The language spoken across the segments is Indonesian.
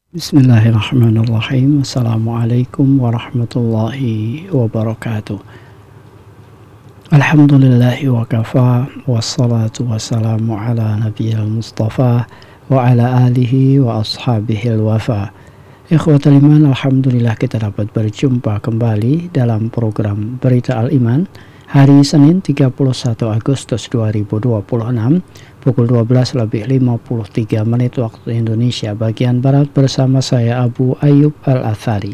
Bismillahirrahmanirrahim. Assalamualaikum warahmatullahi wabarakatuh. Alhamdulillahi wa kafa, wassalatu wassalamu ala nabiyil mustafa wa ala alihi wa ashabihil wafa. Ikhwatal iman, alhamdulillah kita dapat berjumpa kembali dalam program Berita Al-Iman hari Senin 31 Agustus 2026 pukul 12:53 waktu Indonesia bagian Barat bersama saya Abu Ayyub Al-Athari.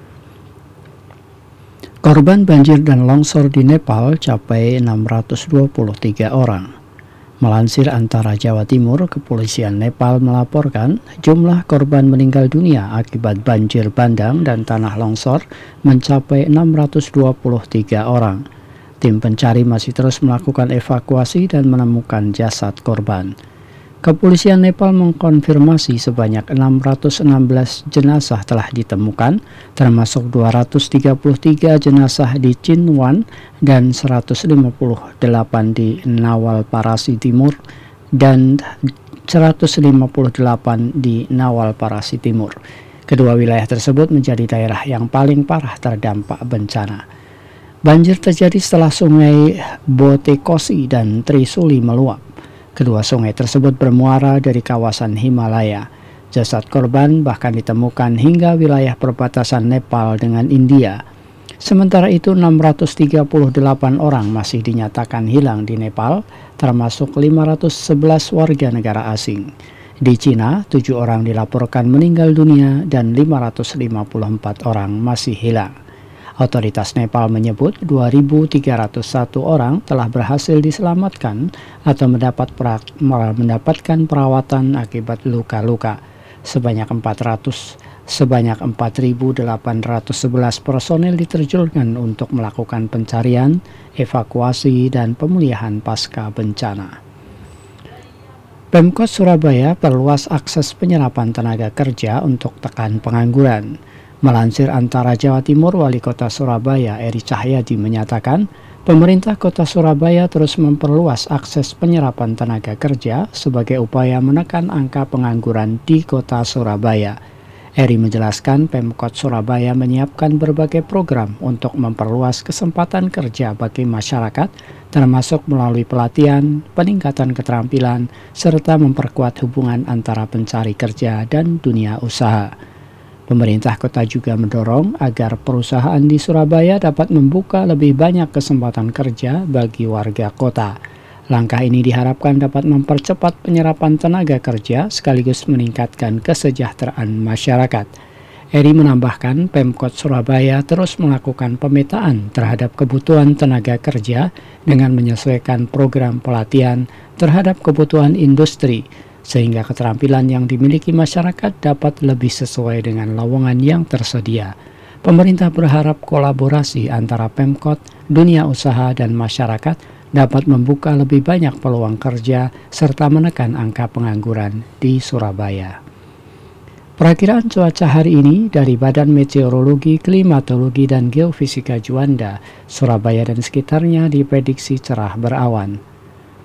Korban banjir dan longsor di Nepal capai 623 orang. Melansir Antara Jawa Timur, Kepolisian Nepal melaporkan jumlah korban meninggal dunia akibat banjir bandang dan tanah longsor mencapai 623 orang. Tim pencari masih terus melakukan evakuasi dan menemukan jasad korban. Kepolisian Nepal mengkonfirmasi sebanyak 616 jenazah telah ditemukan, termasuk 233 jenazah di Chinwan dan 158 di Nawal Parasi Timur dan 158 di Nawal Parasi Timur. Kedua wilayah tersebut menjadi daerah yang paling parah terdampak bencana. Banjir terjadi setelah sungai Botekosi dan Trisuli meluap. Kedua sungai tersebut bermuara dari kawasan Himalaya. Jasad korban bahkan ditemukan hingga wilayah perbatasan Nepal dengan India. Sementara itu 638 orang masih dinyatakan hilang di Nepal, termasuk 511 warga negara asing. Di Cina, 7 orang dilaporkan meninggal dunia dan 554 orang masih hilang. Otoritas Nepal menyebut 2.301 orang telah berhasil diselamatkan atau mendapatkan perawatan akibat luka-luka. Sebanyak 4.811 personel diterjunkan untuk melakukan pencarian, evakuasi, dan pemulihan pasca bencana. Pemkot Surabaya perluas akses penyerapan tenaga kerja untuk tekan pengangguran. Melansir Antara Jawa Timur, Wali Kota Surabaya Eri Cahyadi menyatakan, pemerintah Kota Surabaya terus memperluas akses penyerapan tenaga kerja sebagai upaya menekan angka pengangguran di Kota Surabaya. Eri menjelaskan Pemkot Surabaya menyiapkan berbagai program untuk memperluas kesempatan kerja bagi masyarakat, termasuk melalui pelatihan, peningkatan keterampilan, serta memperkuat hubungan antara pencari kerja dan dunia usaha. Pemerintah kota juga mendorong agar perusahaan di Surabaya dapat membuka lebih banyak kesempatan kerja bagi warga kota. Langkah ini diharapkan dapat mempercepat penyerapan tenaga kerja sekaligus meningkatkan kesejahteraan masyarakat. Eri menambahkan Pemkot Surabaya terus melakukan pemetaan terhadap kebutuhan tenaga kerja dengan menyesuaikan program pelatihan terhadap kebutuhan industri, sehingga keterampilan yang dimiliki masyarakat dapat lebih sesuai dengan lowongan yang tersedia. Pemerintah berharap kolaborasi antara Pemkot, dunia usaha, dan masyarakat dapat membuka lebih banyak peluang kerja serta menekan angka pengangguran di Surabaya. Perakiraan cuaca hari ini dari Badan Meteorologi, Klimatologi, dan Geofisika Juanda, Surabaya dan sekitarnya diprediksi cerah berawan.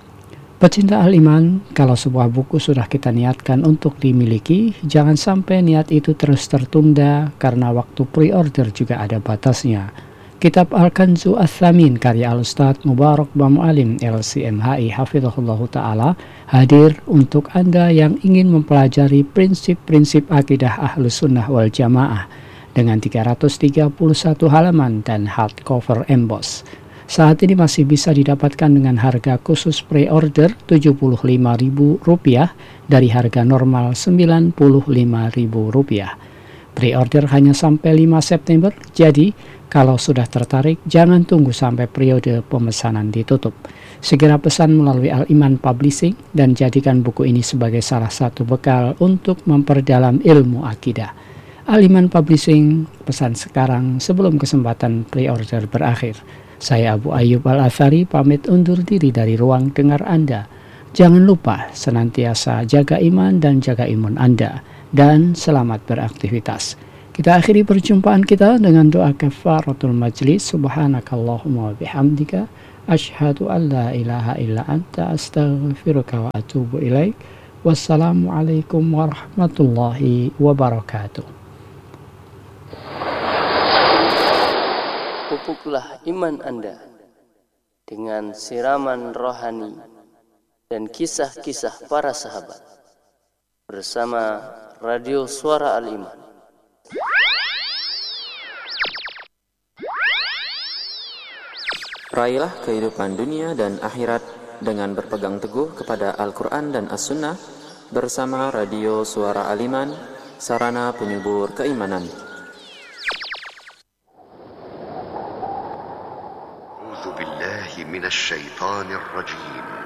Pecinta Al-Iman, kalau sebuah buku sudah kita niatkan untuk dimiliki, jangan sampai niat itu terus tertunda karena waktu pre-order juga ada batasnya. Kitab Al-Kanzu Ats-Tsamin karya Al-Ustadz Mubarak Bamu'alim LCMHI Hafizahullah Ta'ala hadir untuk Anda yang ingin mempelajari prinsip-prinsip akidah Ahlus Sunnah wal Jamaah dengan 331 halaman dan hardcover emboss. Saat ini masih bisa didapatkan dengan harga khusus pre-order Rp75.000 dari harga normal Rp95.000. Pre-order hanya sampai 5 September, jadi kalau sudah tertarik jangan tunggu sampai periode pemesanan ditutup. Segera pesan melalui Al-Iman Publishing dan jadikan buku ini sebagai salah satu bekal untuk memperdalam ilmu akidah. Al-Iman Publishing, pesan sekarang sebelum kesempatan pre-order berakhir. Saya Abu Ayyub Al-Athari pamit undur diri dari ruang dengar Anda. Jangan lupa senantiasa jaga iman dan jaga imun Anda. Dan selamat beraktivitas. Kita akhiri perjumpaan kita dengan doa kafaratul majlis. Subhanakallahumma wa bihamdika. Asyhadu an la ilaha illa anta astaghfiruka wa atubu ilaik. Wassalamualaikum warahmatullahi wabarakatuh. Pupuklah iman Anda dengan siraman rohani dan kisah-kisah para sahabat bersama Radio Suara Al-Iman. Raihlah kehidupan dunia dan akhirat dengan berpegang teguh kepada Al-Quran dan As-Sunnah bersama Radio Suara Al-Iman, sarana penyubur keimanan. A'udzu billahi minasy syaithanir rajim.